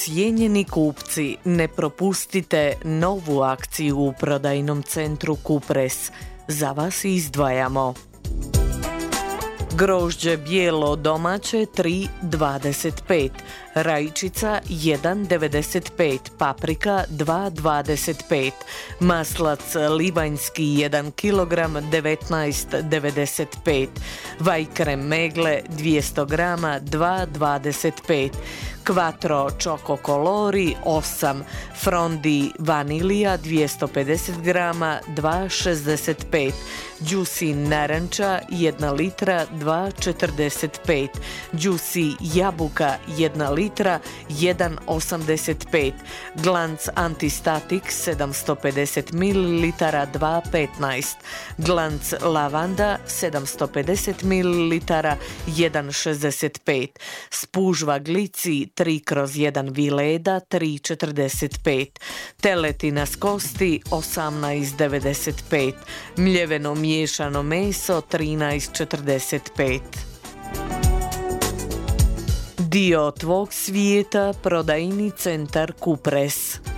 Cijenjeni kupci, ne propustite novu akciju u prodajnom centru Kupres. Za vas izdvajamo grožđe bijelo domaće 3,25, rajčica 1,95, paprika 2,25, maslac livanjski 1 kg 19,95, vajkrem megle 200 g 2,25, Quattro Choco Colori 8, Frondi vanilija 250 g 2,65, Juicy naranča 1 litra 2,45, Juicy jabuka 1 litra 1,85, Glanc Antistatik 750 ml 2,15, Glanc lavanda 750 ml 1,65, Spužva glici 3/1 vileda 3,45, teletina s kosti 18,95, mljeveno miješano meso 13,45. Dio tvog svijeta, prodajni centar Kupres.